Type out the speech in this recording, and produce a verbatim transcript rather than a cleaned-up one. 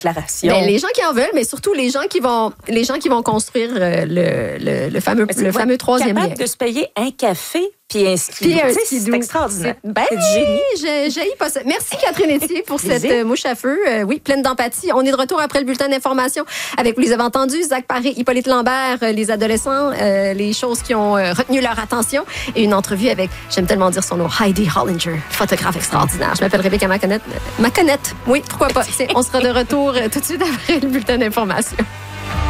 déclaration. Ben, les gens qui en veulent, mais surtout les gens qui vont, les gens qui vont construire euh, le, le, le fameux, le fameux troisième lien. Capable de se payer un café puis un skidoo. Puis un C'est skidoo. extraordinaire. C'est, ben, c'est du génie. j'ai, j'ai pas ça. Merci Catherine Etier pour cette euh, mouche à feu. Euh, oui, pleine d'empathie. On est de retour après le bulletin d'information avec, vous les avez entendus, Zach Paré, Hippolyte Lambert, euh, les adolescents, euh, les choses qui ont euh, retenu leur attention et une entrevue avec, j'aime tellement dire son nom, Heidi Hollinger, photographe extraordinaire. Je m'appelle Rebecca Maconette. Maconette, oui, pourquoi pas. C'est, on sera de retour euh, tout de suite après le bulletin d'information.